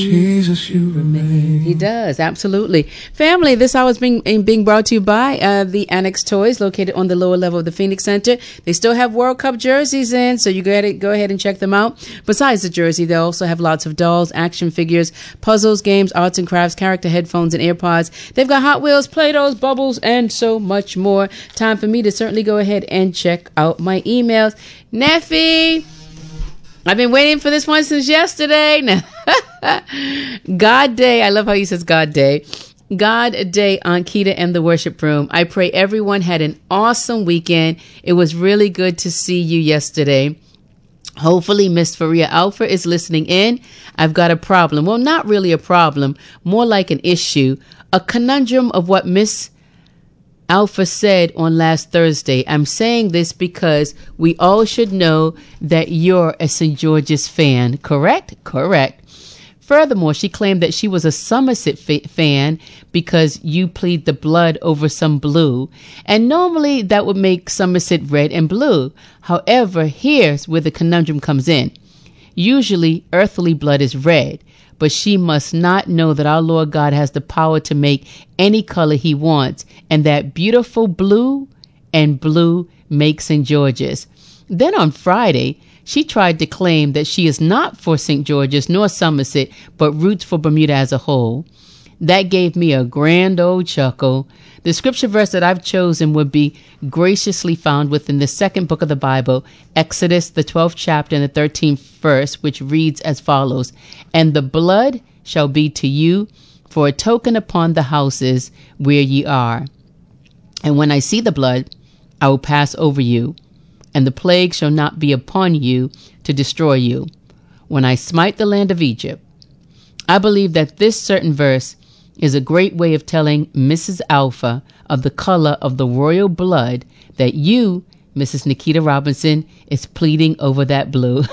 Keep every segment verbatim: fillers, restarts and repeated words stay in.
Jesus, you remain. He does, absolutely. Family, this hour is being, being brought to you by uh, the Annex Toys, located on the lower level of the Phoenix Center. They still have World Cup jerseys in, so you go ahead, go ahead and check them out. Besides the jersey, they also have lots of dolls, action figures, puzzles, games, arts and crafts, character headphones, and AirPods. They've got Hot Wheels, Play-Dohs, Bubbles, and so much more. Time for me to certainly go ahead and check out my emails. Neffy, I've been waiting for this one since yesterday. God Day. I love how he says God Day. God Day on Keita and the Worship Room. I pray everyone had an awesome weekend. It was really good to see you yesterday. Hopefully Miss Faria Alpha is listening in. I've got a problem. Well, not really a problem. More like an issue. A conundrum of what Miss Alpha said on last Thursday. I'm saying this because we all should know that you're a Saint George's fan, correct? Correct. Furthermore, she claimed that she was a Somerset fa- fan because you plead the blood over some blue. And normally that would make Somerset red and blue. However, here's where the conundrum comes in. Usually earthly blood is red, but she must not know that our Lord God has the power to make any color he wants, and that beautiful blue and blue makes Saint George's. Then on Friday, she tried to claim that she is not for Saint George's nor Somerset, but roots for Bermuda as a whole. That gave me a grand old chuckle. The scripture verse that I've chosen would be graciously found within the second book of the Bible, Exodus, the twelfth chapter and the thirteenth verse, which reads as follows, "And the blood shall be to you for a token upon the houses where ye are. And when I see the blood, I will pass over you, and the plague shall not be upon you to destroy you, when I smite the land of Egypt." I believe that this certain verse is a great way of telling Missus Alpha of the color of the royal blood that you, Missus Nikita Robinson, is pleading over that blue.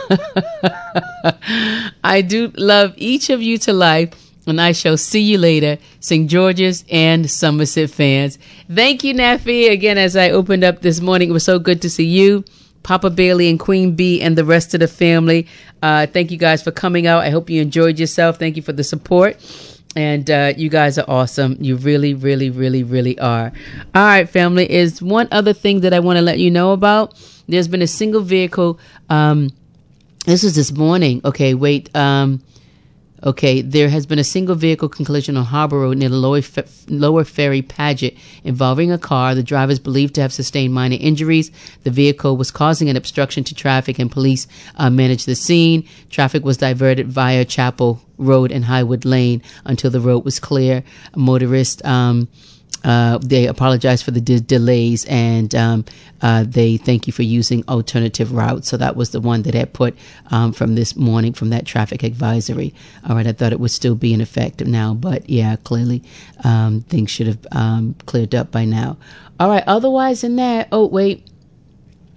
I do love each of you to life, and I shall see you later, Saint George's and Somerset fans. Thank you, Nafi. Again, as I opened up this morning, it was so good to see you, Papa Bailey and Queen Bee and the rest of the family. Uh, thank you guys for coming out. I hope you enjoyed yourself. Thank you for the support. And uh, you guys are awesome. You really, really, really, really are. All right, family, is one other thing that I want to let you know about. There's been a single vehicle. Um, this was this morning. Okay, wait. Um, okay, there has been a single vehicle collision on Harbor Road near the Lower, Fe- Lower Ferry Paget involving a car. The driver is believed to have sustained minor injuries. The vehicle was causing an obstruction to traffic, and police uh, managed the scene. Traffic was diverted via Chapel Road and Highwood Lane until the road was clear. Motorists, um, uh, they apologize for the de- delays, and um, uh, they thank you for using alternative routes. So that was the one that had put um, from this morning from that traffic advisory. All right, I thought it would still be in effect now, but yeah, clearly um, things should have um, cleared up by now. All right, otherwise than that, oh, wait.